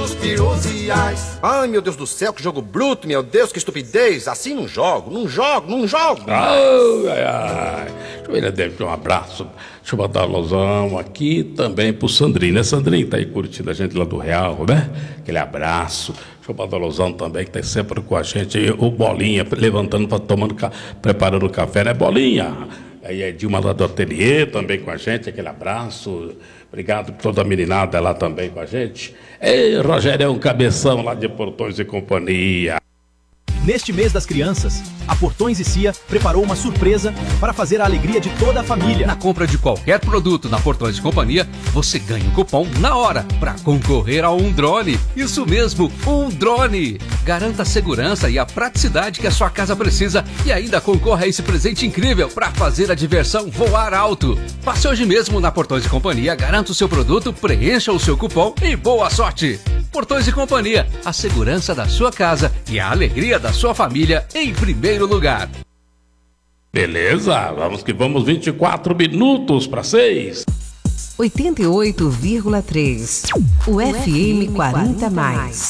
suspiros e ais. Ai, meu Deus do céu, que jogo bruto, meu Deus, que estupidez. Assim não jogo. Ai, ai, ai. Joelha deve um abraço. Deixa eu botar um alusão aqui também pro Sandrinho, né? Sandrinho tá aí curtindo a gente lá do Real, né? Aquele abraço. Deixa eu botar um alusão também, que tá sempre com a gente. O Bolinha, levantando, preparando o café, né? Bolinha. Aí é Dilma lá do Ateliê também com a gente, aquele abraço. Obrigado por toda a meninada lá também com a gente. Ei, Rogério, é um cabeção lá de Portões e Companhia. Neste mês das crianças, a Portões e Cia preparou uma surpresa para fazer a alegria de toda a família. Na compra de qualquer produto na Portões e Companhia, você ganha um cupom na hora para concorrer a um drone. Isso mesmo, um drone. Garanta a segurança e a praticidade que a sua casa precisa e ainda concorre a esse presente incrível para fazer a diversão voar alto. Passe hoje mesmo na Portões e Companhia, garanta o seu produto, preencha o seu cupom e boa sorte. Portões e Companhia, a segurança da sua casa e a alegria da sua família em primeiro lugar. Beleza, vamos que vamos, 24 minutos para 6. 88,3. O FM 40+.